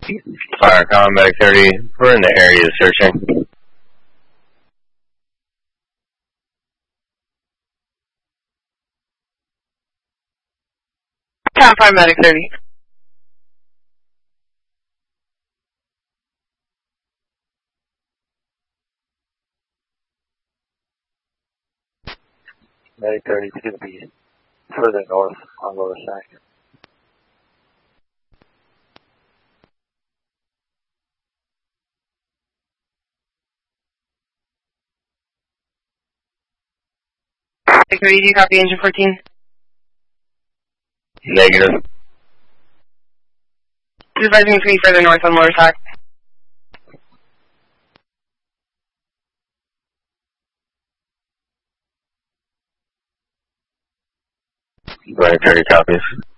Fire Combat 30, we're in the area searching. Fire Medic 30. Medic 30 is going to be further north on Lower Sac. Medic 30, do you copy engine 14? Negative. Advising 3 further north on Lower Sac. Medic 30 copies.